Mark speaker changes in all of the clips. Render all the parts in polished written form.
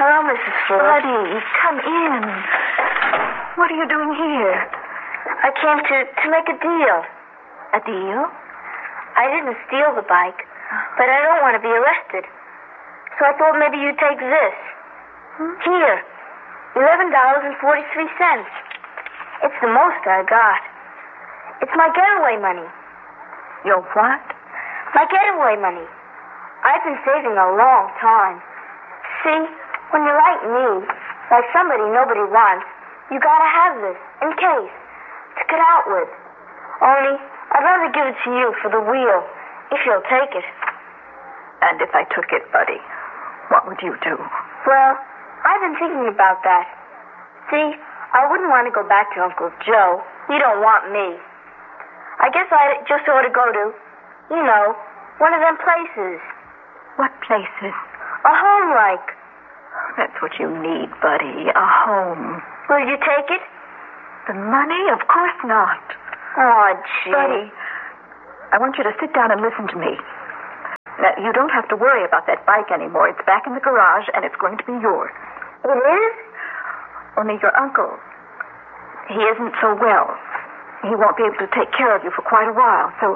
Speaker 1: Hello, Mrs. Ford.
Speaker 2: Buddy, come in. What are you doing here?
Speaker 1: I came to make a deal.
Speaker 2: A deal?
Speaker 1: I didn't steal the bike, but I don't want to be arrested. So I thought maybe you'd take this. Here, $11.43. It's the most I got. It's my getaway money.
Speaker 2: Your what?
Speaker 1: My getaway money. I've been saving a long time. See, when you're like me, like somebody nobody wants, you gotta have this, in case, to get out with. Only, I'd rather give it to you for the wheel, if you'll take it.
Speaker 2: And if I took it, Buddy, what would you do?
Speaker 1: Well, I've been thinking about that. See, I wouldn't want to go back to Uncle Joe. He don't want me. I guess I just ought to go to, one of them places.
Speaker 2: What places?
Speaker 1: A home like.
Speaker 2: That's what you need, Buddy, a home.
Speaker 1: Will you take it?
Speaker 2: The money? Of course not.
Speaker 1: Oh, gee.
Speaker 2: Buddy, I want you to sit down and listen to me. Now, you don't have to worry about that bike anymore. It's back in the garage, and it's going to be yours.
Speaker 1: It is?
Speaker 2: Only your uncle, he isn't so well. He won't be able to take care of you for quite a while. So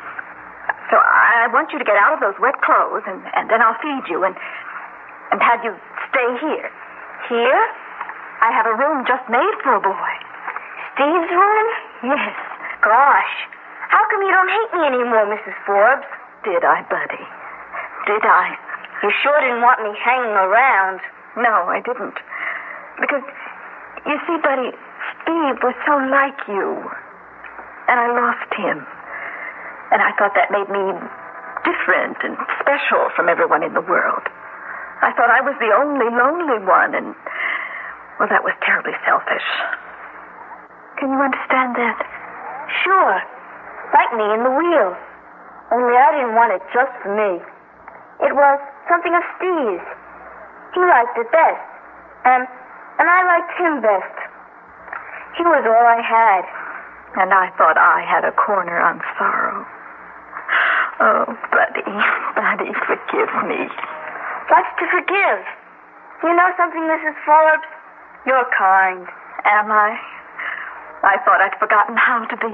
Speaker 2: I want you to get out of those wet clothes, and then I'll feed you and have you stay here.
Speaker 1: Here?
Speaker 2: I have a room just made for a boy.
Speaker 1: Steve's room?
Speaker 2: Yes.
Speaker 1: Gosh. How come you don't hate me anymore, Mrs. Forbes?
Speaker 2: Did I, Buddy? Did I?
Speaker 1: You sure didn't want me hanging around.
Speaker 2: No, I didn't. Because, you see, Buddy, Steve was so like you. And I lost him. And I thought that made me different and special from everyone in the world. I thought I was the only lonely one, and, well, that was terribly selfish. Can you understand that?
Speaker 1: Sure. Like me in the wheel. Only I didn't want it just for me. It was something of Steve's. He liked it best. And I liked him best. He was all I had.
Speaker 2: And I thought I had a corner on sorrow. Oh, Buddy, forgive me.
Speaker 1: What's to forgive? You know something, Mrs. Forbes? You're kind.
Speaker 2: Am I? I thought I'd forgotten how to be.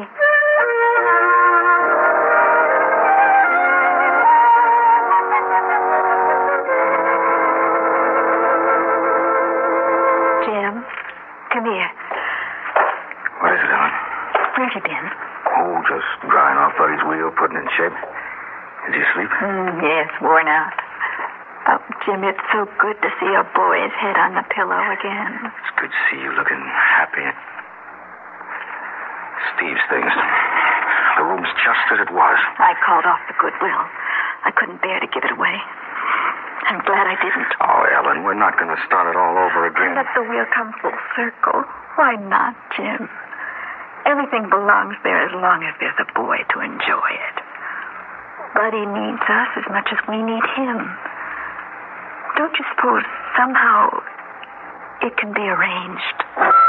Speaker 2: Jim, come here.
Speaker 3: What is it, Ellen?
Speaker 2: Where have you been?
Speaker 3: Oh, just drying off Buddy's wheel, putting it in shape. Did you sleep?
Speaker 2: Yes, worn out. Oh, Jim, it's so good to see a boy's head on the pillow again.
Speaker 3: It's good to see you looking happy. Steve's things. The room's just as it was.
Speaker 2: I called off the Goodwill. I couldn't bear to give it away. I'm glad I didn't.
Speaker 3: Oh, Ellen, we're not going to start it all over again.
Speaker 2: Let the wheel come full circle. Why not, Jim? Everything belongs there as long as there's a boy to enjoy it. Buddy needs us as much as we need him. Don't you suppose somehow it can be arranged?